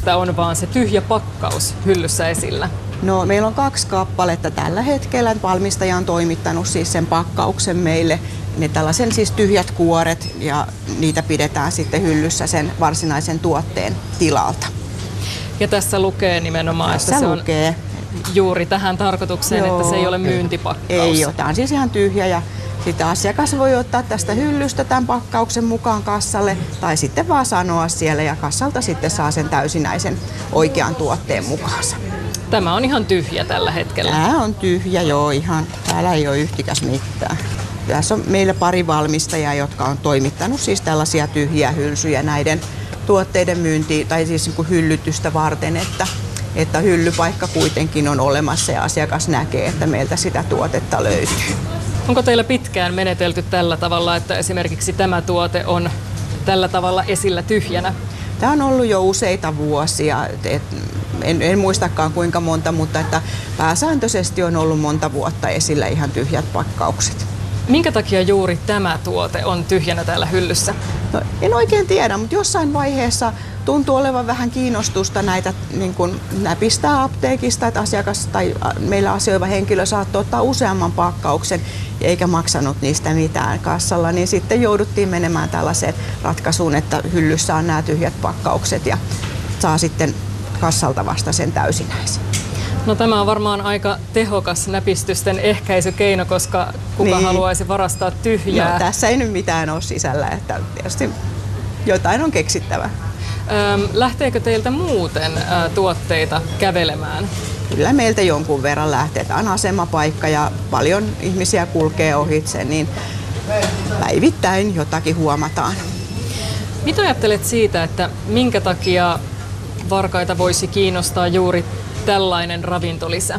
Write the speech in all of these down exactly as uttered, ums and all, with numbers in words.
mistä on vaan se tyhjä pakkaus hyllyssä esillä? No, meillä on kaksi kappaletta tällä hetkellä. Valmistaja on toimittanut siis sen pakkauksen meille. Ne tällaisen siis tyhjät kuoret ja niitä pidetään sitten hyllyssä sen varsinaisen tuotteen tilalta. Ja tässä lukee nimenomaan, tässä että se lukee. on juuri tähän tarkoitukseen, Joo, että se ei ole myyntipakkaus. Ei ole, tämä on siis ihan tyhjä ja sitten asiakas voi ottaa tästä hyllystä tämän pakkauksen mukaan kassalle tai sitten vaan sanoa siellä ja kassalta sitten saa sen täysinäisen oikean tuotteen mukaansa. Tämä on ihan tyhjä tällä hetkellä. Tämä on tyhjä, joo, ihan. Täällä ei ole yhtikäs mitään. Tässä on meillä pari valmistajaa, jotka on toimittanut siis tällaisia tyhjiä hylsyjä näiden tuotteiden myyntiin tai siis niin kuin hyllytystä varten, että, että hyllypaikka kuitenkin on olemassa ja asiakas näkee, että meiltä sitä tuotetta löytyy. Onko teillä pitkään menetelty tällä tavalla, että esimerkiksi tämä tuote on tällä tavalla esillä tyhjänä? Tämä on ollut jo useita vuosia. En, en muistakaan kuinka monta, mutta että pääsääntöisesti on ollut monta vuotta esillä ihan tyhjät pakkaukset. Minkä takia juuri tämä tuote on tyhjänä täällä hyllyssä? No, en oikein tiedä, mutta jossain vaiheessa tuntuu olevan vähän kiinnostusta näitä niin kuin näpistää apteekista, että asiakas tai meillä asioiva henkilö saattoi ottaa useamman pakkauksen eikä maksanut niistä mitään kassalla, niin sitten jouduttiin menemään tällaiseen ratkaisuun, että hyllyssä on nämä tyhjät pakkaukset ja saa sitten kassalta vasta sen täysinäisen. No tämä on varmaan aika tehokas näpistysten ehkäisykeino, koska kuka niin. haluaisi varastaa tyhjää? No, tässä ei nyt mitään ole sisällä, että tietysti jotain on keksittävä. Öm, lähteekö teiltä muuten ä, tuotteita kävelemään? Kyllä meiltä jonkun verran lähtee. Tämä on asemapaikka ja paljon ihmisiä kulkee ohitse, niin päivittäin jotakin huomataan. Mitä ajattelet siitä, että minkä takia varkaita voisi kiinnostaa juuri tällainen ravintolisä?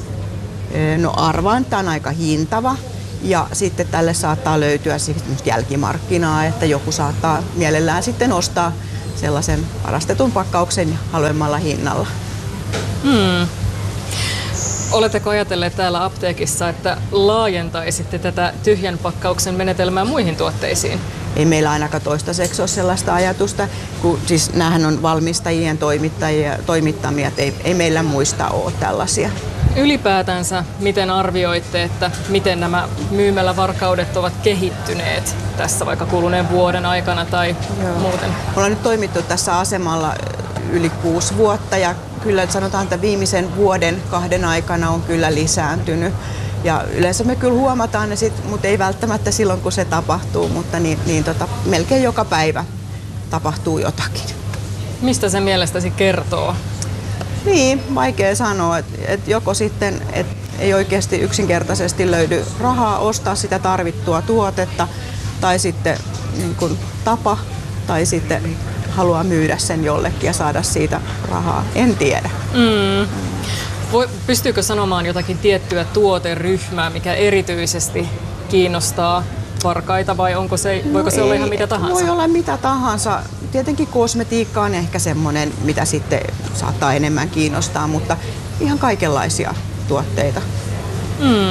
No arvaan, että tämä on aika hintava ja sitten tälle saattaa löytyä jälkimarkkinaa, että joku saattaa mielellään sitten ostaa sellaisen varastetun pakkauksen halvemmalla hinnalla. Hmm. Oletteko ajatelleet täällä apteekissa, että laajentaisitte tätä tyhjän pakkauksen menetelmää muihin tuotteisiin? Ei meillä ainakaan toistaiseksi ole sellaista ajatusta, kun siis näähän on valmistajien toimittajia, toimittamia, ei, ei meillä muista ole tällaisia. Ylipäätänsä, miten arvioitte, että miten nämä myymälävarkaudet ovat kehittyneet tässä vaikka kuluneen vuoden aikana tai Joo. muuten? Ollaan nyt toimittu tässä asemalla yli kuusi vuotta ja kyllä sanotaan, että viimeisen vuoden kahden aikana on kyllä lisääntynyt. Ja yleensä me kyllä huomataan ne sit, mutta ei välttämättä silloin kun se tapahtuu, mutta niin, niin tota, melkein joka päivä tapahtuu jotakin. Mistä se mielestäsi kertoo? Niin, vaikea sanoa, että et joko sitten et ei oikeasti yksinkertaisesti löydy rahaa ostaa sitä tarvittua tuotetta tai sitten niin kun tapa tai sitten haluaa myydä sen jollekin ja saada siitä rahaa. En tiedä. Mm. Voi, pystyykö sanomaan jotakin tiettyä tuoteryhmää, mikä erityisesti kiinnostaa varkaita vai onko se, no voiko se ei, olla ihan mitä tahansa? Voi olla mitä tahansa. Tietenkin kosmetiikka on ehkä semmoinen, mitä sitten saattaa enemmän kiinnostaa, mutta ihan kaikenlaisia tuotteita. Mm.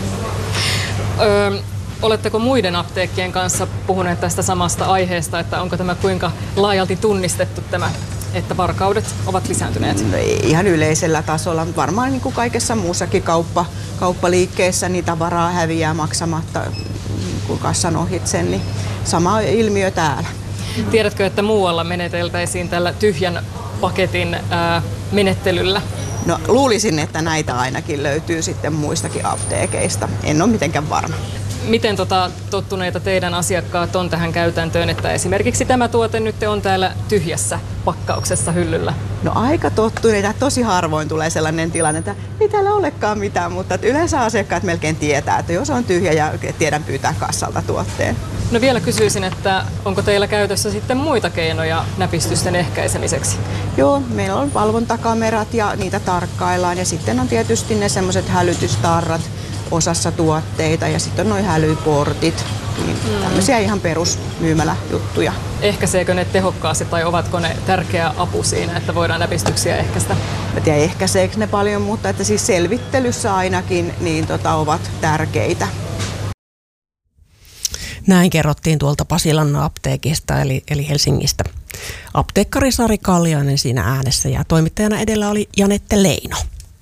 Öö, oletteko muiden apteekkien kanssa puhuneet tästä samasta aiheesta, että onko tämä kuinka laajalti tunnistettu tämä, että varkaudet ovat lisääntyneet? No ei ihan yleisellä tasolla, mutta varmaan niin kuin kaikessa muussakin kauppa, kauppaliikkeessä niin tavaraa häviää maksamatta niin kassan ohitse, niin sama ilmiö täällä. Tiedätkö, että muualla meneteltäisiin tällä tyhjän paketin ää, menettelyllä? No luulisin, että näitä ainakin löytyy sitten muistakin apteekeista. En ole mitenkään varma. Miten tota, tottuneita teidän asiakkaat on tähän käytäntöön, että esimerkiksi tämä tuote nyt on täällä tyhjässä pakkauksessa hyllyllä? No aika tottuneita. Tosi harvoin tulee sellainen tilanne, että ei täällä olekaan mitään, mutta yleensä asiakkaat melkein tietää, että jos on tyhjä ja tiedän pyytää kassalta tuotteen. No vielä kysyisin, että onko teillä käytössä sitten muita keinoja näpistysten ehkäisemiseksi? Joo, meillä on valvontakamerat ja niitä tarkkaillaan ja sitten on tietysti ne semmoiset hälytystarrat osassa tuotteita ja sitten on noin hälyportit, niin mm. tämmöisiä ihan perusmyymäläjuttuja. Ehkäiseekö ne tehokkaasti tai ovatko ne tärkeä apu siinä, että voidaan näpistyksiä ehkäistä? Mä tiedän ehkäiseekö ne paljon, mutta että siis selvittelyssä ainakin niin tota, ovat tärkeitä. Näin kerrottiin tuolta Pasilan apteekista eli, eli Helsingistä. Apteekkari Sari Kallioinen siinä äänessä ja toimittajana edellä oli Janette Leino.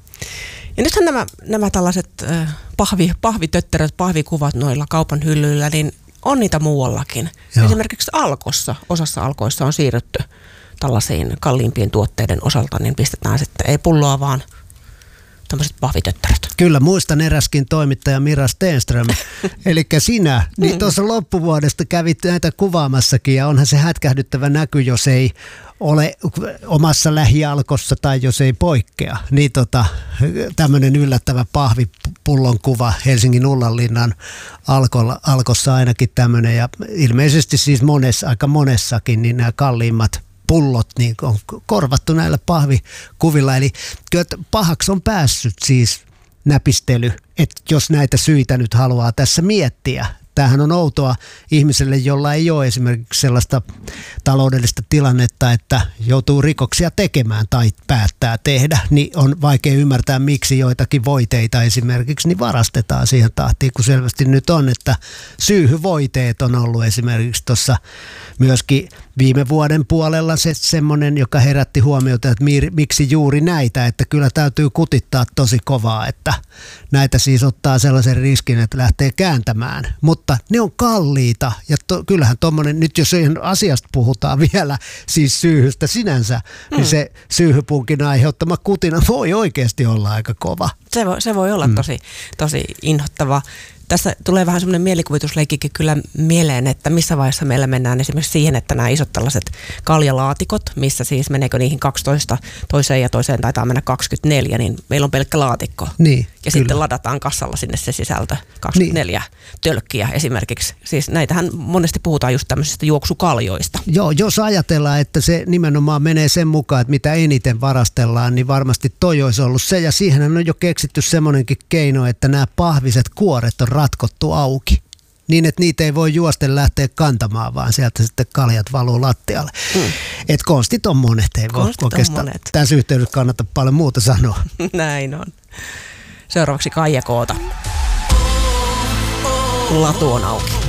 Ja nythän nämä, nämä tällaiset äh, pahvi, pahvitötteröt, pahvikuvat noilla kaupan hyllyillä, niin on niitä muuallakin. Joo. Esimerkiksi Alkossa, osassa Alkoissa on siirrytty tällaisiin kalliimpien tuotteiden osalta, niin pistetään sitten ei pulloa, vaan tämmöiset pahvitöttäröt. Kyllä, muistan eräskin toimittaja Mira Stenström, eli sinä, niin tuossa loppuvuodesta kävit näitä kuvaamassakin, ja onhan se hätkähdyttävä näky, jos ei ole omassa lähialkossa tai jos ei poikkea. Niin tota, tämmöinen yllättävä pahvipullon kuva Helsingin Ullanlinnan alkolla, alkossa ainakin tämmöinen, ja ilmeisesti siis monessa, aika monessakin, niin nämä kalliimmat pullot niin on korvattu näillä pahvikuvilla. Eli kyllä pahaksi on päässyt siis näpistely, että jos näitä syitä nyt haluaa tässä miettiä. Tämähän on outoa ihmiselle, jolla ei ole esimerkiksi sellaista taloudellista tilannetta, että joutuu rikoksia tekemään tai päättää tehdä, niin on vaikea ymmärtää, miksi joitakin voiteita esimerkiksi niin varastetaan siihen tahtiin, kun selvästi nyt on, että syyhyvoiteet on ollut esimerkiksi tuossa myöskin viime vuoden puolella se semmoinen, joka herätti huomiota, että mi- miksi juuri näitä, että kyllä täytyy kutittaa tosi kovaa, että näitä siis ottaa sellaisen riskin, että lähtee kääntämään, mutta ne on kalliita ja to- kyllähän tuommoinen, nyt jos asiasta puhutaan vielä siis syyhystä sinänsä, mm. niin se syyhypunkin aiheuttama kutina voi oikeasti olla aika kova. Se voi, se voi olla mm. tosi, tosi inhottava. Tässä tulee vähän semmoinen mielikuvitusleikkikin kyllä mieleen, että missä vaiheessa meillä mennään esimerkiksi siihen, että nämä isot tällaiset kaljalaatikot, missä siis meneekö niihin kaksitoista toiseen ja toiseen taitaa mennä kaksikymmentäneljä, niin meillä on pelkkä laatikko. Niin, ja kyllä. Sitten ladataan kassalla sinne se sisältö, kaksikymmentäneljä niin. Tölkkiä esimerkiksi. Siis näitähän monesti puhutaan just tämmöisistä juoksukaljoista. Joo, jos ajatellaan, että se nimenomaan menee sen mukaan, että mitä eniten varastellaan, niin varmasti toi olisi ollut se. Ja siihen on jo keksitty semmoinenkin keino, että nämä pahviset kuoret on ratkottu auki. Niin, että niitä ei voi juosten lähteä kantamaan, vaan sieltä sitten kaljat valuu lattialle. Mm. Et konstit on monet, ei voi oikeastaan tässä yhteydessä kannata paljon muuta sanoa. Näin on. Seuraavaksi Kaija Koota. Latu on auki.